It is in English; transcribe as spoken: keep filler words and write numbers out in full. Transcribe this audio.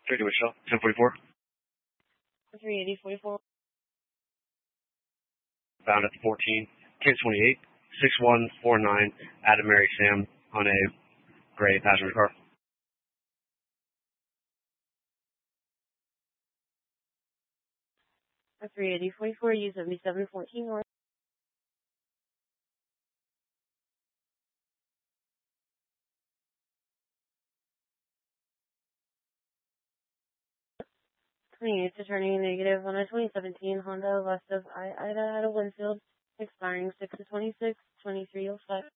three to Michelle, ten forty-four. three eighty forty-four. Bound at the fourteen, ten twenty-eight, six one four nine, Adam Mary Sam on a gray passenger car. three eighty forty-four, U seventy-seven fourteen north. twenty-eight to turning negative on a twenty seventeen Honda west of I Ida at a Winfield, expiring six to twenty-six, twenty-three oh five.